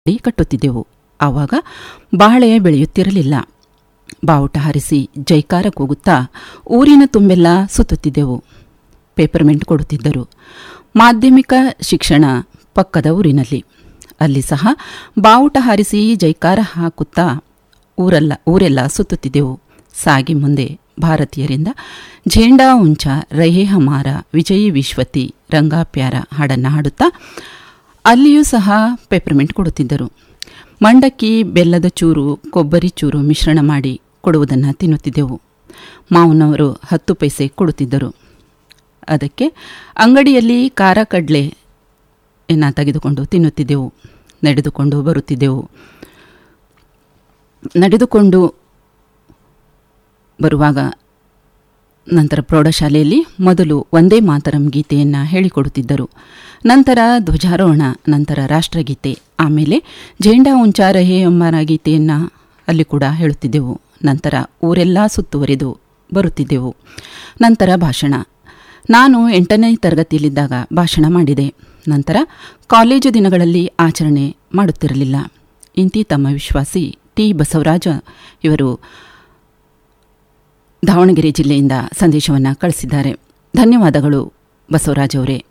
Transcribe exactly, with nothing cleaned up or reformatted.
ಕಟ್ಟುತ್ತಿದ್ದೆವು. ಆವಾಗ ಬಾಳೆ ಬೆಳೆಯುತ್ತಿರಲಿಲ್ಲ. ಬಾವುಟ ಹಾರಿಸಿ ಜೈಕಾರ ಕೂಗುತ್ತಾ ಊರಿನ ತುಂಬೆಲ್ಲ ಸುತ್ತುತ್ತಿದ್ದೆವು. ಪೇಪರ್ಮೆಂಟ್ ಕೊಡುತ್ತಿದ್ದರು. ಮಾಧ್ಯಮಿಕ ಶಿಕ್ಷಣ ಪಕ್ಕದ ಊರಿನಲ್ಲಿ. ಅಲ್ಲಿ ಸಹ ಬಾವುಟ ಹಾರಿಸಿ ಜೈಕಾರ ಹಾಕುತ್ತಾ ಊರಲ್ಲ ಊರೆಲ್ಲ ಸುತ್ತುತ್ತಿದ್ದೆವು. ಸಾಗಿ ಮುಂದೆ ಭಾರತೀಯರಿಂದ ಝೇಂಡಾ ಉಂಚ ರಹೇ ಹಮಾರ, ವಿಜಯಿ ವಿಶ್ವತಿ, ರಂಗಾ ಪ್ಯಾರ ಹಾಡನ್ನು ಹಾಡುತ್ತಾ ಅಲ್ಲಿಯೂ ಸಹ ಪೇಪರ್ಮೆಂಟ್ ಕೊಡುತ್ತಿದ್ದರು. ಮಂಡಕ್ಕಿ, ಬೆಲ್ಲದ ಚೂರು, ಕೊಬ್ಬರಿ ಚೂರು ಮಿಶ್ರಣ ಮಾಡಿ ಕೊಡುವುದನ್ನು ತಿನ್ನುತ್ತಿದ್ದೆವು. ಮಾವನವರು ಹತ್ತು ಪೈಸೆ ಕೊಡುತ್ತಿದ್ದರು. ಅದಕ್ಕೆ ಅಂಗಡಿಯಲ್ಲಿ ಖಾರ ಕಡಲೆ ಎನ್ನ ತೆಗೆದುಕೊಂಡು ತಿನ್ನುತ್ತಿದ್ದೆವು. ನಡೆದುಕೊಂಡು ಬರುತ್ತಿದ್ದೆವು. ನಡೆದುಕೊಂಡು ಬರುವಾಗ ನಂತರ ಪ್ರೌಢಶಾಲೆಯಲ್ಲಿ ಮೊದಲು ಒಂದೇ ಮಾತರಂ ಗೀತೆಯನ್ನು ಹೇಳಿಕೊಡುತ್ತಿದ್ದರು. ನಂತರ ಧ್ವಜಾರೋಹಣ, ನಂತರ ರಾಷ್ಟ್ರಗೀತೆ, ಆಮೇಲೆ ಝೇಂಡಾ ಉಂಚಾ ರಹೇ ಹಮಾರ ಗೀತೆಯನ್ನು ಅಲ್ಲಿ ಕೂಡ ಹೇಳುತ್ತಿದ್ದೆವು. ನಂತರ ಊರೆಲ್ಲ ಸುತ್ತುವರೆದು ಬರುತ್ತಿದ್ದೆವು. ನಂತರ ಭಾಷಣ. ನಾನು ಎಂಟನೇ ತರಗತಿಯಲ್ಲಿದ್ದಾಗ ಭಾಷಣ ಮಾಡಿದೆ. ನಂತರ ಕಾಲೇಜು ದಿನಗಳಲ್ಲಿ ಆಚರಣೆ ಮಾಡುತ್ತಿರಲಿಲ್ಲ. ಇಂತಿ ತಮ್ಮ ವಿಶ್ವಾಸಿ ಟಿ ಬಸವರಾಜ ಇವರು ದಾವಣಗೆರೆ ಜಿಲ್ಲೆಯಿಂದ ಸಂದೇಶವನ್ನು ಕಳಿಸಿದ್ದಾರೆ. ಧನ್ಯವಾದಗಳು ಬಸವರಾಜ್ ಅವರೇ.